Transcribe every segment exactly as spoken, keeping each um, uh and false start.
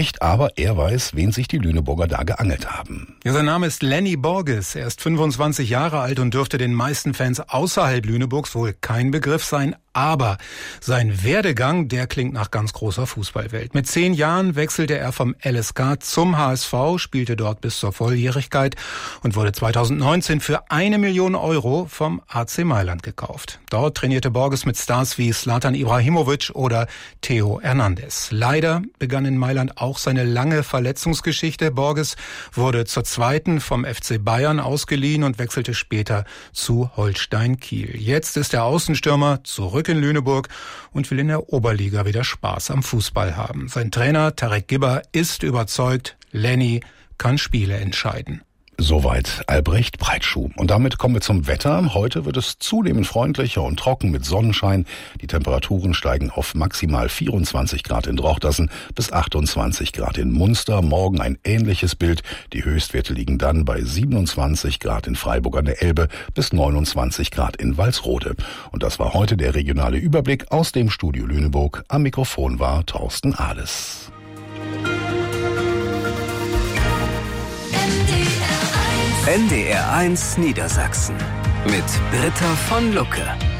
nicht, aber er weiß, wen sich die Lüneburger da geangelt haben. Ja, sein Name ist Lenny Borges. Er ist fünfundzwanzig Jahre alt und dürfte den meisten Fans außerhalb Lüneburgs wohl kein Begriff sein. Aber sein Werdegang, der klingt nach ganz großer Fußballwelt. Mit zehn Jahren wechselte er vom L S K zum H S V, spielte dort bis zur Volljährigkeit und wurde zweitausendneunzehn für eine Million Euro vom A C Mailand gekauft. Dort trainierte Borges mit Stars wie Zlatan Ibrahimovic oder Theo Hernandez. Leider begann in Mailand auch seine lange Verletzungsgeschichte. Borges wurde zur zweiten vom F C Bayern ausgeliehen und wechselte später zu Holstein Kiel. Jetzt ist der Außenstürmer zurück in Lüneburg und will in der Oberliga wieder Spaß am Fußball haben. Sein Trainer Tarek Gibber ist überzeugt, Lenny kann Spiele entscheiden. Soweit Albrecht Breitschuh. Und damit kommen wir zum Wetter. Heute wird es zunehmend freundlicher und trocken mit Sonnenschein. Die Temperaturen steigen auf maximal vierundzwanzig Grad in Drochtersen bis achtundzwanzig Grad in Munster. Morgen ein ähnliches Bild. Die Höchstwerte liegen dann bei siebenundzwanzig Grad in Freiburg an der Elbe bis neunundzwanzig Grad in Walsrode. Und das war heute der regionale Überblick aus dem Studio Lüneburg. Am Mikrofon war Thorsten Ahles. N D R eins Niedersachsen mit Britta von Lucke.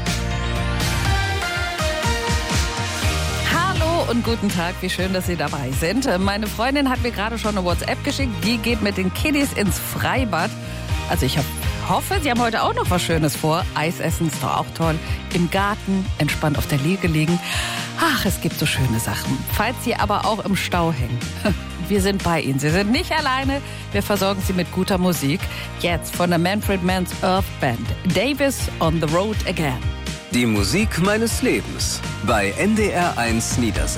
Hallo und guten Tag, wie schön, dass Sie dabei sind. Meine Freundin hat mir gerade schon eine WhatsApp geschickt, die geht mit den Kiddies ins Freibad. Also ich hoffe, Sie haben heute auch noch was Schönes vor. Eis essen ist doch auch toll. Im Garten, entspannt auf der Liege liegen. Ach, es gibt so schöne Sachen. Falls Sie aber auch im Stau hängen, wir sind bei Ihnen. Sie sind nicht alleine. Wir versorgen Sie mit guter Musik. Jetzt von der Manfred Mann's Earth Band. Davis on the Road Again. Die Musik meines Lebens bei N D R eins Niedersachsen.